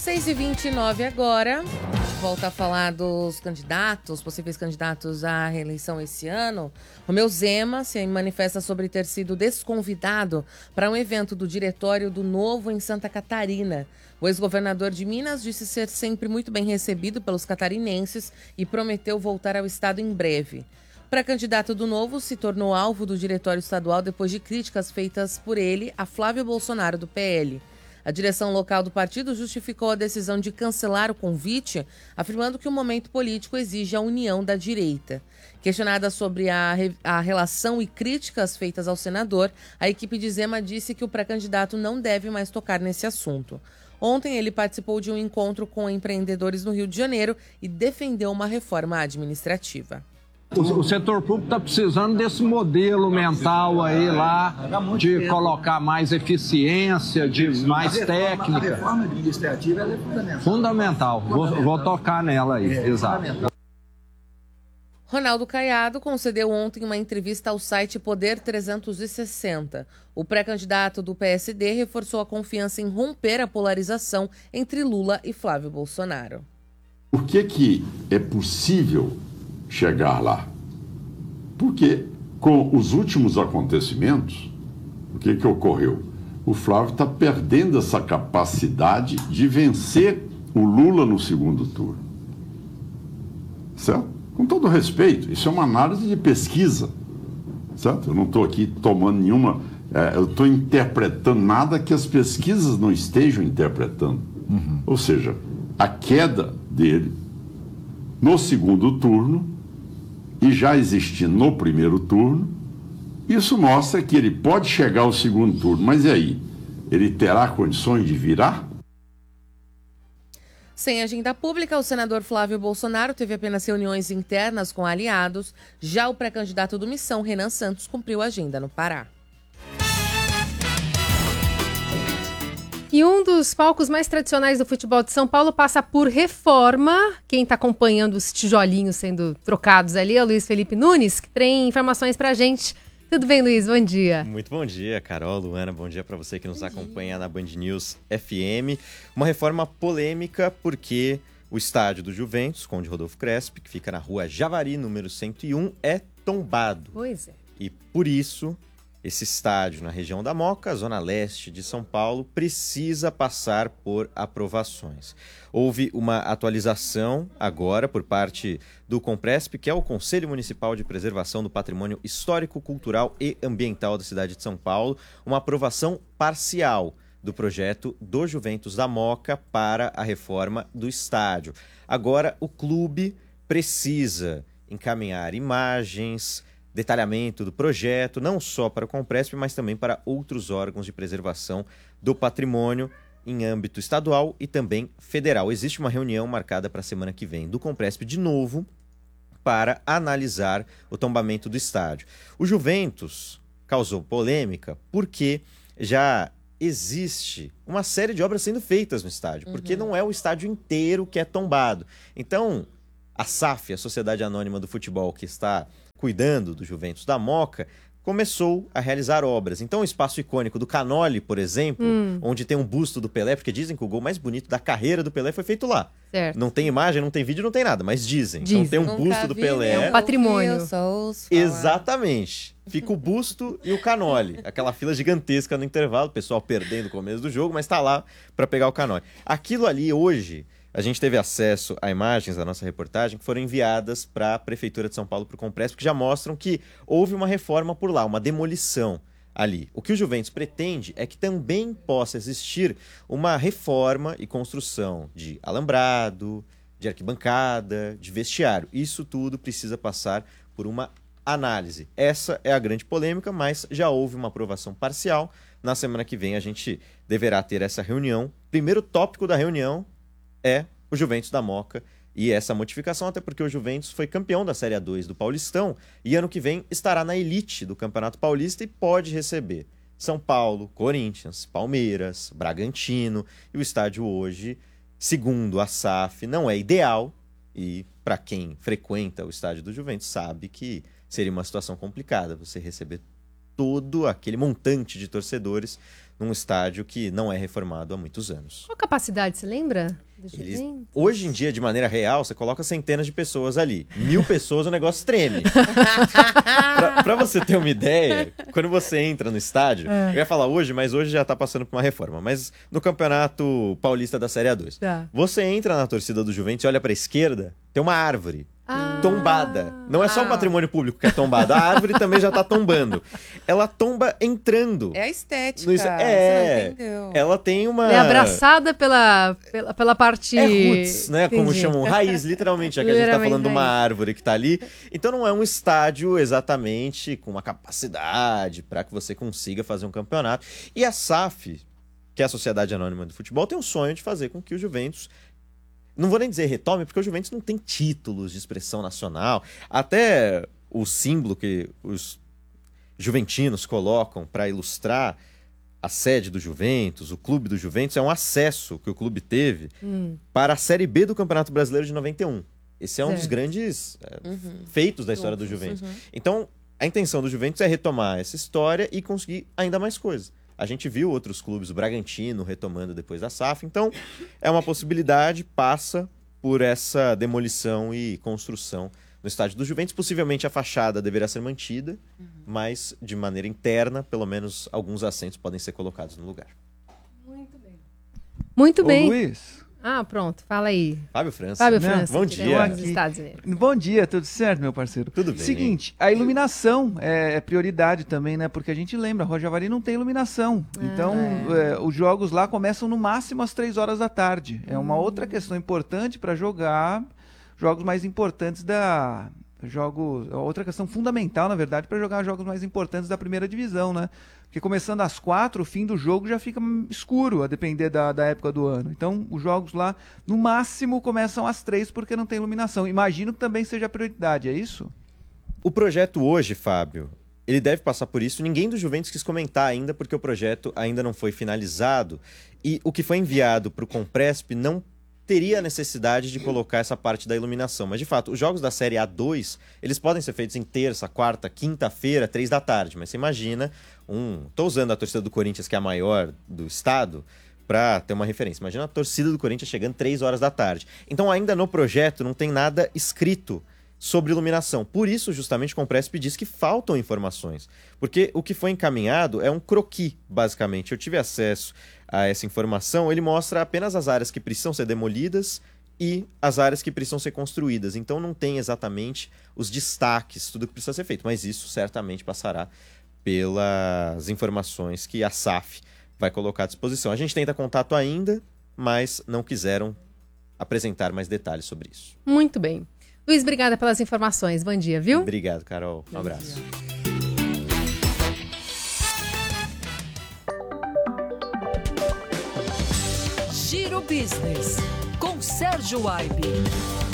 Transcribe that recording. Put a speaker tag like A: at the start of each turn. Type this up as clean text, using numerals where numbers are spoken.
A: 6h29 agora. A gente volta a falar dos candidatos, possíveis candidatos à reeleição esse ano. Romeu Zema se manifesta sobre ter sido desconvidado para um evento do Diretório do Novo em Santa Catarina. O ex-governador de Minas disse ser sempre muito bem recebido pelos catarinenses e prometeu voltar ao estado em breve. O pré-candidato do Novo se tornou alvo do Diretório Estadual depois de críticas feitas por ele a Flávio Bolsonaro, do PL. A direção local do partido justificou a decisão de cancelar o convite, afirmando que o momento político exige a união da direita. Questionada sobre a relação e críticas feitas ao senador, a equipe de Zema disse que o pré-candidato não deve mais tocar nesse assunto. Ontem, ele participou de um encontro com empreendedores no Rio de Janeiro e defendeu uma reforma administrativa.
B: O setor público está precisando desse modelo mental aí lá, de colocar mais eficiência, de mais técnica.
C: A reforma administrativa é fundamental.
B: Fundamental. Vou tocar nela aí, exato.
A: Ronaldo Caiado concedeu ontem uma entrevista ao site Poder 360. O pré-candidato do PSD reforçou a confiança em romper a polarização entre Lula e Flávio Bolsonaro.
D: Por que é possível chegar lá? Porque com os últimos acontecimentos, o que ocorreu? O Flávio está perdendo essa capacidade de vencer o Lula no segundo turno. Certo? Com todo respeito, isso é uma análise de pesquisa. Certo? Eu não estou aqui tomando nenhuma... eu estou interpretando nada que as pesquisas não estejam interpretando. Ou seja, a queda dele no segundo turno e já existindo no primeiro turno, isso mostra que ele pode chegar ao segundo turno, mas e aí? Ele terá condições de virar?
A: Sem agenda pública, o senador Flávio Bolsonaro teve apenas reuniões internas com aliados. Já o pré-candidato do Missão, Renan Santos, cumpriu a agenda no Pará.
E: E um dos palcos mais tradicionais do futebol de São Paulo passa por reforma. Quem está acompanhando os tijolinhos sendo trocados ali é o Luiz Felipe Nunes, que tem informações pra gente. Tudo bem, Luiz? Bom dia.
F: Muito bom dia, Carol, Luana. Bom dia para você que nos acompanha na Band News FM. Uma reforma polêmica porque o estádio do Juventus, Conde Rodolfo Crespi, que fica na rua Javari, número 101, é tombado.
E: Pois é.
F: E por isso, esse estádio na região da Moca, zona leste de São Paulo, precisa passar por aprovações. Houve uma atualização agora por parte do Compresp, que é o Conselho Municipal de Preservação do Patrimônio Histórico, Cultural e Ambiental da cidade de São Paulo, uma aprovação parcial do projeto do Juventus da Moca para a reforma do estádio. Agora, o clube precisa encaminhar imagens, detalhamento do projeto, não só para o Compresp, mas também para outros órgãos de preservação do patrimônio em âmbito estadual e também federal. Existe uma reunião marcada para a semana que vem do Compresp de novo para analisar o tombamento do estádio. O Juventus causou polêmica porque já existe uma série de obras sendo feitas no estádio, porque não é o estádio inteiro que é tombado. Então, a SAF, a Sociedade Anônima do Futebol, que está cuidando do Juventus da Moca, começou a realizar obras. Então, o espaço icônico do Canoli, por exemplo, onde tem um busto do Pelé, porque dizem que o gol mais bonito da carreira do Pelé foi feito lá.
E: Certo.
F: Não tem imagem, não tem vídeo, não tem nada, mas dizem. Então, tem um busto do Pelé.
E: É um patrimônio.
F: Exatamente. Fica o busto e o Canoli. Aquela fila gigantesca no intervalo, o pessoal perdendo o começo do jogo, mas tá lá para pegar o Canoli. Aquilo ali, hoje, a gente teve acesso a imagens da nossa reportagem que foram enviadas para a Prefeitura de São Paulo, para o Compresp, que já mostram que houve uma reforma por lá, uma demolição ali. O que o Juventus pretende é que também possa existir uma reforma e construção de alambrado, de arquibancada, de vestiário. Isso tudo precisa passar por uma análise. Essa é a grande polêmica, mas já houve uma aprovação parcial. Na semana que vem a gente deverá ter essa reunião. Primeiro tópico da reunião é o Juventus da Moca e essa modificação, até porque o Juventus foi campeão da Série A2 do Paulistão e ano que vem estará na elite do Campeonato Paulista e pode receber São Paulo, Corinthians, Palmeiras, Bragantino. E o estádio hoje, segundo a SAF, não é ideal e para quem frequenta o estádio do Juventus sabe que seria uma situação complicada você receber todo aquele montante de torcedores num estádio que não é reformado há muitos anos.
E: Qual a capacidade, você lembra?
F: Hoje em dia, de maneira real, você coloca centenas de pessoas ali. 1000 pessoas, o negócio treme. Pra você ter uma ideia, quando você entra no estádio, eu ia falar hoje, mas hoje já tá passando por uma reforma. Mas no Campeonato Paulista da Série A2, você entra na torcida do Juventus e olha pra esquerda, tem uma árvore. Tombada. Não é só o patrimônio público que é tombado, a árvore também já tá tombando. Ela tomba entrando.
A: É a estética.
F: Você não entendeu. Ela tem uma... É
E: abraçada pela parte...
F: É roots, né? Entendi. Como chamam, raiz, literalmente, já que a gente tá falando de uma árvore que tá ali. Então não é um estádio exatamente com uma capacidade para que você consiga fazer um campeonato. E a SAF, que é a Sociedade Anônima do Futebol, tem um sonho de fazer com que o Juventus... Não vou nem dizer retome, porque o Juventus não tem títulos de expressão nacional. Até o símbolo que os juventinos colocam para ilustrar a sede do Juventus, o clube do Juventus, é um acesso que o clube teve para a Série B do Campeonato Brasileiro de 91. Esse é um dos grandes feitos da história do Juventus. Então, a intenção do Juventus é retomar essa história e conseguir ainda mais coisas. A gente viu outros clubes, o Bragantino retomando depois da SAF, então é uma possibilidade, passa por essa demolição e construção no estádio do Juventus. Possivelmente a fachada deverá ser mantida, mas de maneira interna, pelo menos alguns assentos podem ser colocados no lugar.
E: Muito bem. Muito bem.
C: Luiz.
E: Pronto, fala aí.
F: Fábio França.
E: Bom
F: dia.
C: Bom dia, tudo certo, meu parceiro?
F: Tudo bem.
C: Seguinte, a iluminação é prioridade também, né? Porque a gente lembra, a Rojavari não tem iluminação. Então, os jogos lá começam no máximo às 3 horas da tarde. É uma outra questão importante para jogar jogos mais importantes outra questão fundamental, na verdade, para jogar jogos mais importantes da primeira divisão, né? Porque começando às 4, o fim do jogo já fica escuro, a depender da época do ano. Então, os jogos lá, no máximo, começam às 3 porque não tem iluminação. Imagino que também seja prioridade, é isso?
F: O projeto hoje, Fábio, ele deve passar por isso. Ninguém do Juventus quis comentar ainda, porque o projeto ainda não foi finalizado. E o que foi enviado para o Compresp não teria a necessidade de colocar essa parte da iluminação. Mas, de fato, os jogos da Série A2, eles podem ser feitos em terça, quarta, quinta-feira, 3 da tarde. Mas você imagina, tô usando a torcida do Corinthians, que é a maior do estado, para ter uma referência. Imagina a torcida do Corinthians chegando 3 horas da tarde. Então, ainda no projeto, não tem nada escrito sobre iluminação. Por isso, justamente, o Compresp diz que faltam informações. Porque o que foi encaminhado é um croquis, basicamente. Eu tive acesso a essa informação. Ele mostra apenas as áreas que precisam ser demolidas e as áreas que precisam ser construídas. Então, não tem exatamente os destaques, tudo que precisa ser feito. Mas isso certamente passará pelas informações que a SAF vai colocar à disposição. A gente tenta contato ainda, mas não quiseram apresentar mais detalhes sobre isso.
E: Muito bem. Luiz, obrigada pelas informações. Bom dia, viu?
F: Obrigado, Carol. Um abraço.
G: Giro Business, com Sérgio Aibe.